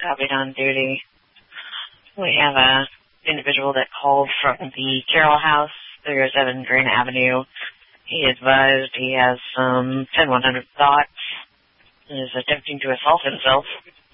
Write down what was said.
copied on duty. We have a individual that called from the Carroll House, 307 Green Avenue. He advised he has some 10100 thoughts and is attempting to assault himself.